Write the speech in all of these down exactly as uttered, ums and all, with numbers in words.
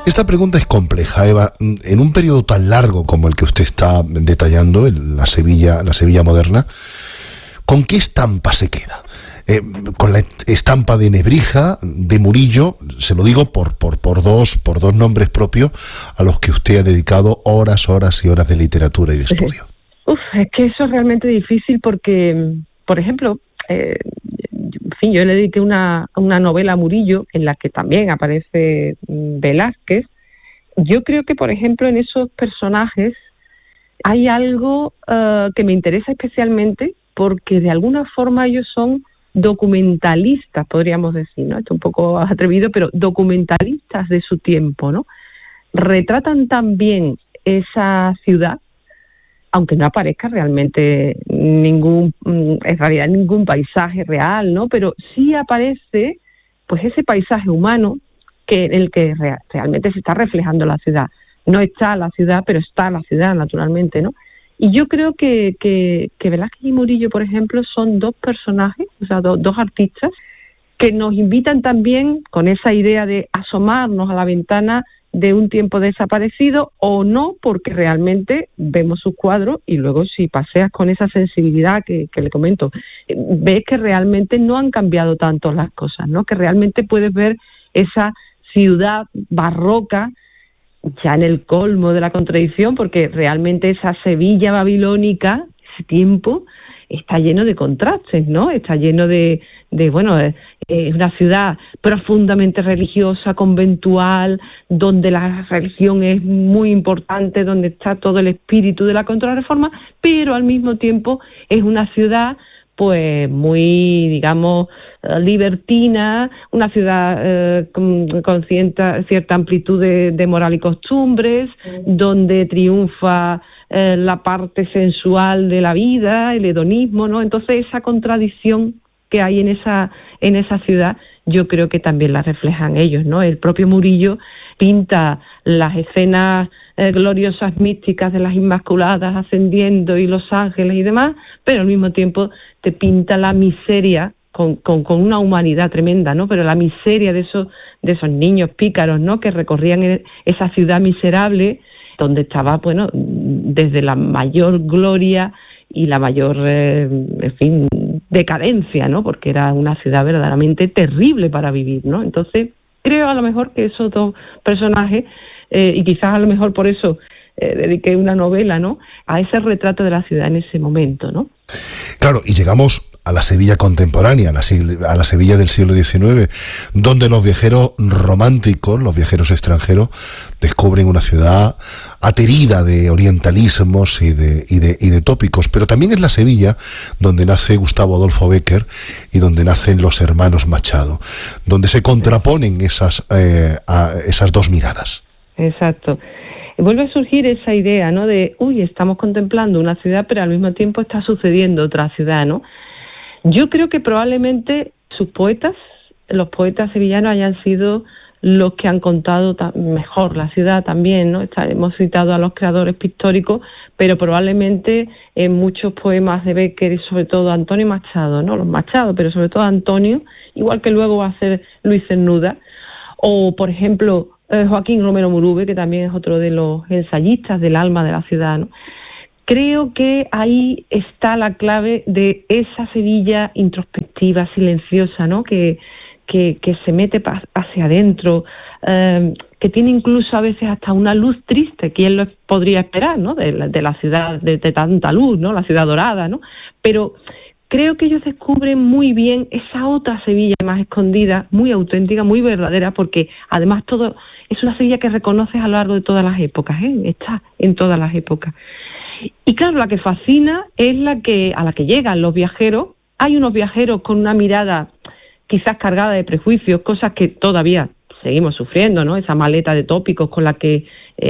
Esta pregunta es compleja, Eva. En un periodo tan largo como el que usted está detallando, la Sevilla, la Sevilla moderna, ¿con qué estampa se queda? Eh, con la estampa de Nebrija, de Murillo, se lo digo por, por, por, dos, por dos nombres propios a los que usted ha dedicado horas, horas y horas de literatura y de estudio. Uf, es que eso es realmente difícil porque, por ejemplo, eh, en fin, yo le dediqué una, una novela a Murillo en la que también aparece Velázquez. Yo creo que, por ejemplo, en esos personajes hay algo uh, que me interesa especialmente porque de alguna forma ellos son documentalistas, podríamos decir, ¿no? Esto es un poco atrevido, pero documentalistas de su tiempo, ¿no? Retratan tan bien esa ciudad, aunque no aparezca realmente ningún, en realidad ningún paisaje real, ¿no? Pero sí aparece, pues, ese paisaje humano que en el que real, realmente se está reflejando la ciudad. No está la ciudad, pero está la ciudad, naturalmente, ¿no? Y yo creo que, que, que Velázquez y Murillo, por ejemplo, son dos personajes, o sea, do, dos artistas, que nos invitan también con esa idea de asomarnos a la ventana de un tiempo desaparecido o no, porque realmente vemos sus cuadros y luego si paseas con esa sensibilidad que, que le comento, ves que realmente no han cambiado tanto las cosas, ¿no? Que realmente puedes ver esa ciudad barroca ya en el colmo de la contradicción, porque realmente esa Sevilla babilónica, ese tiempo, está lleno de contrastes, ¿no? Está lleno de, de bueno, es eh, una ciudad profundamente religiosa, conventual, donde la religión es muy importante, donde está todo el espíritu de la Contrarreforma, pero al mismo tiempo es una ciudad pues muy, digamos, libertina, una ciudad eh, con, con cierta, cierta amplitud de, de moral y costumbres, mm. donde triunfa eh, la parte sensual de la vida, el hedonismo, ¿no? Entonces esa contradicción que hay en esa, en esa ciudad, yo creo que también la reflejan ellos, ¿no? El propio Murillo pinta las escenas eh, gloriosas místicas de las Inmaculadas ascendiendo y los ángeles y demás, pero al mismo tiempo te pinta la miseria con, con, con una humanidad tremenda, ¿no? Pero la miseria de esos, de esos niños pícaros, ¿no? Que recorrían esa ciudad miserable donde estaba, bueno, desde la mayor gloria y la mayor, eh, en fin, decadencia, ¿no? Porque era una ciudad verdaderamente terrible para vivir, ¿no? Entonces, creo a lo mejor que esos dos personajes, eh, y quizás a lo mejor por eso eh, dediqué una novela, ¿no? A ese retrato de la ciudad en ese momento, ¿no? Claro, y llegamos a la Sevilla contemporánea, a la, a la Sevilla del siglo diecinueve, donde los viajeros románticos, los viajeros extranjeros, descubren una ciudad aterida de orientalismos y de, y de, y de tópicos, pero también es la Sevilla donde nace Gustavo Adolfo Bécquer y donde nacen los hermanos Machado, donde se contraponen esas, eh, a esas dos miradas. Exacto. Vuelve a surgir esa idea, ¿no? De, uy, estamos contemplando una ciudad, pero al mismo tiempo está sucediendo otra ciudad, ¿no? Yo creo que probablemente sus poetas, los poetas sevillanos, hayan sido los que han contado mejor la ciudad también, ¿no? Está, hemos citado a los creadores pictóricos, pero probablemente en muchos poemas de Bécquer y sobre todo Antonio Machado, ¿no? Los Machado, pero sobre todo Antonio, igual que luego va a ser Luis Cernuda, o por ejemplo eh, Joaquín Romero Murube, que también es otro de los ensayistas del alma de la ciudad, ¿no? Creo que ahí está la clave de esa Sevilla introspectiva, silenciosa, ¿no? Que, que, que se mete pa- hacia adentro, eh, que tiene incluso a veces hasta una luz triste. ¿Quién lo podría esperar, no? De la, de la ciudad de, de tanta luz, ¿no? La ciudad dorada, ¿no? Pero creo que ellos descubren muy bien esa otra Sevilla más escondida, muy auténtica, muy verdadera, porque además todo es una Sevilla que reconoces a lo largo de todas las épocas, ¿eh? Está en todas las épocas. Y claro, la que fascina es la que a la que llegan los viajeros. Hay unos viajeros con una mirada quizás cargada de prejuicios, cosas que todavía seguimos sufriendo, ¿no? Esa maleta de tópicos con la que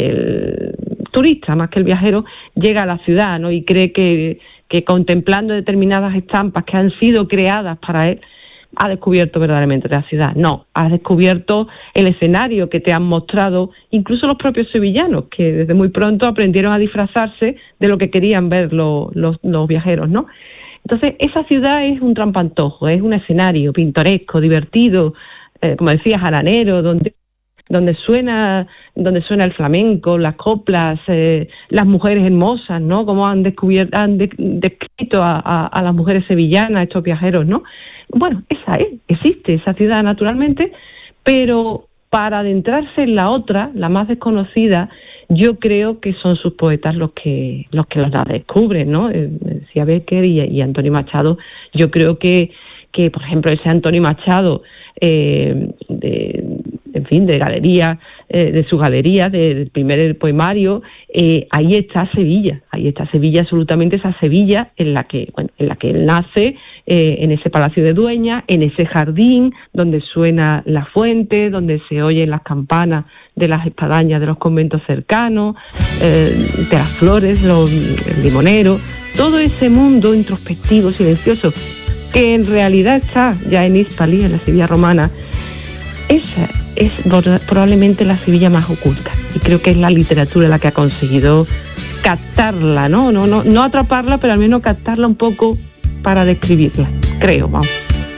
el turista, más que el viajero, llega a la ciudad, ¿no? Y cree que, que contemplando determinadas estampas que han sido creadas para él, ha descubierto verdaderamente la ciudad. No, has descubierto el escenario que te han mostrado incluso los propios sevillanos, que desde muy pronto aprendieron a disfrazarse de lo que querían ver los, los, los viajeros, ¿no? Entonces, esa ciudad es un trampantojo, es un escenario pintoresco, divertido, eh, como decía, jaranero, donde donde suena, donde suena el flamenco, las coplas, eh, las mujeres hermosas, ¿no? Como han descubierto, han de, descrito a, a, a las mujeres sevillanas, estos viajeros, ¿no? Bueno, esa es, existe esa ciudad naturalmente, pero para adentrarse en la otra, la más desconocida, yo creo que son sus poetas los que los que la descubren, ¿no? Eh, decía Becker y, y Antonio Machado. Yo creo que, que por ejemplo, ese Antonio Machado, eh, de, en fin, de galería, eh, de su galería, de, del primer poemario, eh, ahí está Sevilla, ahí está Sevilla, absolutamente esa Sevilla en la que, bueno, en la que él nace, eh, en ese palacio de dueña, en ese jardín donde suena la fuente, donde se oyen las campanas de las espadañas de los conventos cercanos, eh, de las flores, los, el limonero, todo ese mundo introspectivo, silencioso, que en realidad está ya en Hispalí, en la Sevilla romana. Esa es probablemente la Sevilla más oculta, y creo que es la literatura la que ha conseguido captarla, ¿no? No, no, no atraparla, pero al menos captarla un poco para describirla, creo, vamos.